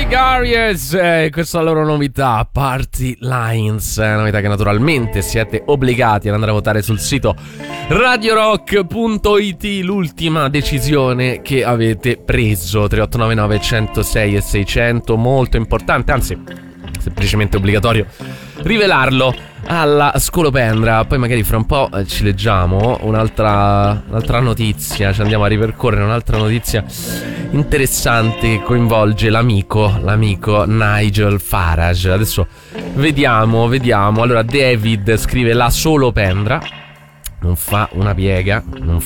Garius, questa è la loro novità, Party Lines, novità che naturalmente siete obbligati ad andare a votare sul sito radiorock.it, l'ultima decisione che avete preso, 3899 106 e 600, molto importante, anzi semplicemente obbligatorio rivelarlo alla Scolopendra. Poi magari fra un po' ci leggiamo un'altra notizia, ci andiamo a ripercorrere un'altra notizia interessante che coinvolge l'amico Nigel Farage. Adesso vediamo. Allora David scrive la Solopendra, non fa una piega,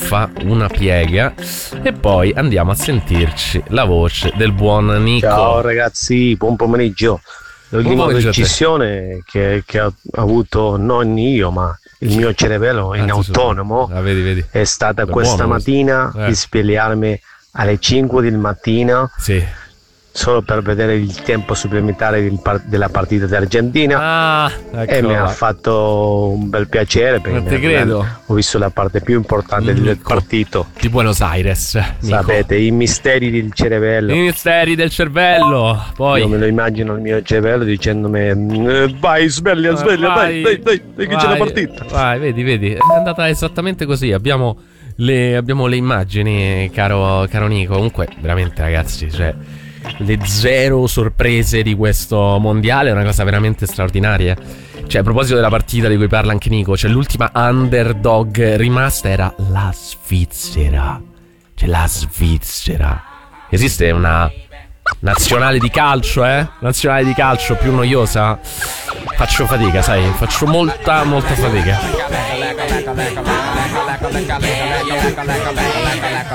e poi andiamo a sentirci la voce del buon Nico. Ciao ragazzi, buon pomeriggio. L'ultima decisione che ho avuto non io ma il mio cervello in autonomo vedi. è stata questa mattina di svegliarmi alle 5 del mattino, sì, solo per vedere il tempo supplementare della partita d'Argentina. E mi ha fatto un bel piacere perché ho visto la parte più importante del partito di Buenos Aires, Nico. Sapete, i misteri del cervello. Poi io me lo immagino il mio cervello dicendomi vai sveglia dai che c'è la partita. Vai, vedi, è andata esattamente così. Abbiamo le immagini, caro Nico. Comunque veramente ragazzi, cioè le zero sorprese di questo mondiale è una cosa veramente straordinaria. Cioè, a proposito della partita di cui parla anche Nico, cioè l'ultima underdog rimasta era la Svizzera. Cioè la Svizzera. Esiste una nazionale di calcio, nazionale di calcio più noiosa? Faccio fatica, sai, faccio molta fatica.